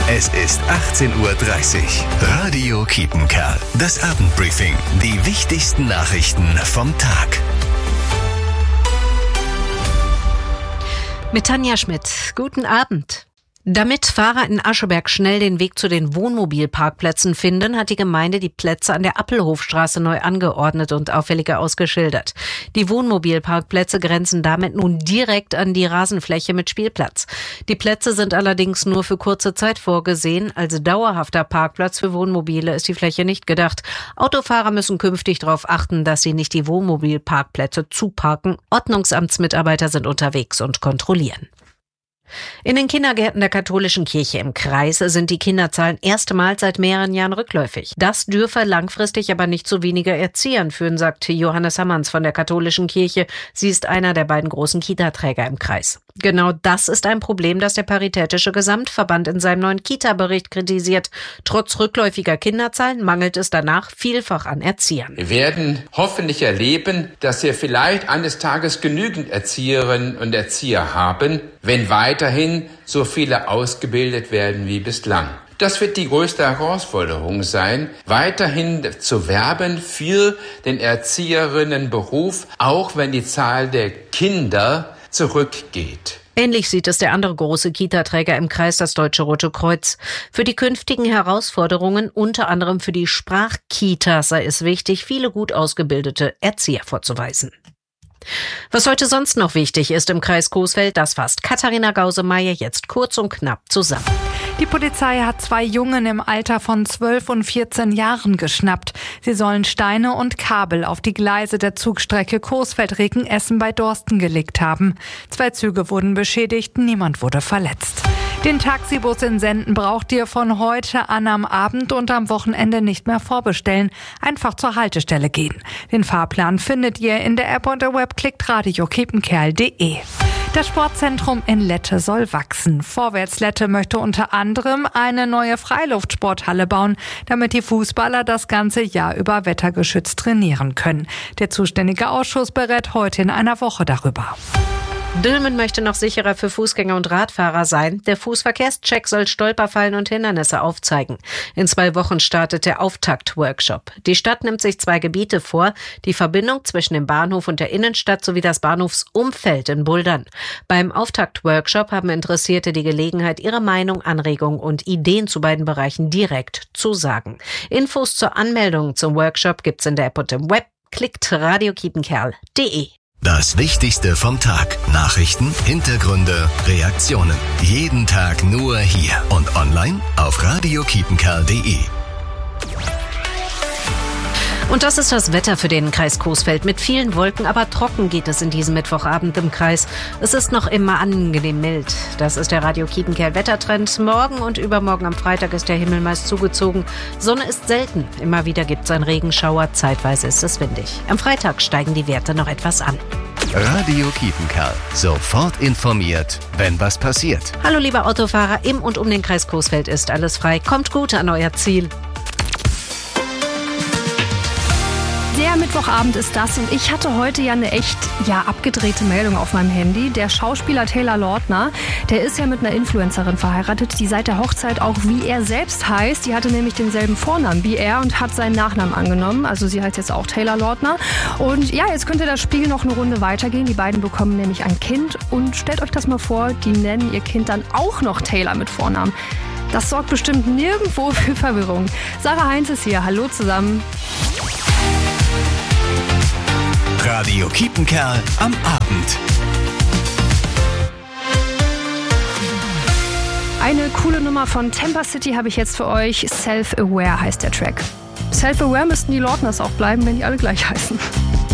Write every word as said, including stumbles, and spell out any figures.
Es ist achtzehn Uhr dreißig. Radio Kiepenkerl. Das Abendbriefing. Die wichtigsten Nachrichten vom Tag. Mit Tanja Schmidt. Guten Abend. Damit Fahrer in Ascheberg schnell den Weg zu den Wohnmobilparkplätzen finden, hat die Gemeinde die Plätze an der Appelhofstraße neu angeordnet und auffälliger ausgeschildert. Die Wohnmobilparkplätze grenzen damit nun direkt an die Rasenfläche mit Spielplatz. Die Plätze sind allerdings nur für kurze Zeit vorgesehen. Als dauerhafter Parkplatz für Wohnmobile ist die Fläche nicht gedacht. Autofahrer müssen künftig darauf achten, dass sie nicht die Wohnmobilparkplätze zuparken. Ordnungsamtsmitarbeiter sind unterwegs und kontrollieren. In den Kindergärten der katholischen Kirche im Kreis sind die Kinderzahlen erstmals seit mehreren Jahren rückläufig. Das dürfe langfristig aber nicht zu weniger Erziehern führen, sagt Johannes Hammanns von der katholischen Kirche. Sie ist einer der beiden großen Kita-Träger im Kreis. Genau das ist ein Problem, das der Paritätische Gesamtverband in seinem neuen Kita-Bericht kritisiert. Trotz rückläufiger Kinderzahlen mangelt es danach vielfach an Erziehern. Wir werden hoffentlich erleben, dass wir vielleicht eines Tages genügend Erzieherinnen und Erzieher haben, wenn weiterhin so viele ausgebildet werden wie bislang. Das wird die größte Herausforderung sein, weiterhin zu werben für den Erzieherinnenberuf, auch wenn die Zahl der Kinder zurückgeht. Ähnlich sieht es der andere große Kita-Träger im Kreis, das Deutsche Rote Kreuz. Für die künftigen Herausforderungen, unter anderem für die Sprachkitas, sei es wichtig, viele gut ausgebildete Erzieher vorzuweisen. Was heute sonst noch wichtig ist im Kreis Coesfeld, das fasst Katharina Gausemeyer jetzt kurz und knapp zusammen. Die Polizei hat zwei Jungen im Alter von zwölf und vierzehn Jahren geschnappt. Sie sollen Steine und Kabel auf die Gleise der Zugstrecke Coesfeld-Rekenessen bei Dorsten gelegt haben. Zwei Züge wurden beschädigt, niemand wurde verletzt. Den Taxibus in Senden braucht ihr von heute an am Abend und am Wochenende nicht mehr vorbestellen. Einfach zur Haltestelle gehen. Den Fahrplan findet ihr in der App und der Web. Klickt radio kiepenkerl punkt de. Das Sportzentrum in Lette soll wachsen. Vorwärts Lette möchte unter anderem eine neue Freiluftsporthalle bauen, damit die Fußballer das ganze Jahr über wettergeschützt trainieren können. Der zuständige Ausschuss berät heute in einer Woche darüber. Dülmen möchte noch sicherer für Fußgänger und Radfahrer sein. Der Fußverkehrscheck soll Stolperfallen und Hindernisse aufzeigen. In zwei Wochen startet der Auftakt-Workshop. Die Stadt nimmt sich zwei Gebiete vor, die Verbindung zwischen dem Bahnhof und der Innenstadt sowie das Bahnhofsumfeld in Buldern. Beim Auftakt-Workshop haben Interessierte die Gelegenheit, ihre Meinung, Anregungen und Ideen zu beiden Bereichen direkt zu sagen. Infos zur Anmeldung zum Workshop gibt's in der App und im Web. Klickt radio kiepenkerl punkt de. Das Wichtigste vom Tag. Nachrichten, Hintergründe, Reaktionen. Jeden Tag nur hier und online auf radio kiepenkerl punkt de. Und das ist das Wetter für den Kreis Coesfeld. Mit vielen Wolken, aber trocken geht es in diesem Mittwochabend im Kreis. Es ist noch immer angenehm mild. Das ist der Radio Kiepenkerl Wettertrend. Morgen und übermorgen am Freitag ist der Himmel meist zugezogen. Sonne ist selten. Immer wieder gibt es einen Regenschauer. Zeitweise ist es windig. Am Freitag steigen die Werte noch etwas an. Radio Kiepenkerl. Sofort informiert, wenn was passiert. Hallo liebe Autofahrer, im und um den Kreis Coesfeld ist alles frei. Kommt gut an euer Ziel. Der Mittwochabend ist das und ich hatte heute ja eine echt ja abgedrehte Meldung auf meinem Handy. Der Schauspieler Taylor Lautner, der ist ja mit einer Influencerin verheiratet, die seit der Hochzeit auch wie er selbst heißt. Die hatte nämlich denselben Vornamen wie er und hat seinen Nachnamen angenommen. Also sie heißt jetzt auch Taylor Lautner. Und ja, jetzt könnte das Spiel noch eine Runde weitergehen. Die beiden bekommen nämlich ein Kind und stellt euch das mal vor, die nennen ihr Kind dann auch noch Taylor mit Vornamen. Das sorgt bestimmt nirgendwo für Verwirrung. Sarah Heinz ist hier. Hallo zusammen. Radio Kiepenkerl am Abend. Eine coole Nummer von Temper City habe ich jetzt für euch. Self-Aware heißt der Track. Self-Aware müssten die Lautners auch bleiben, wenn die alle gleich heißen.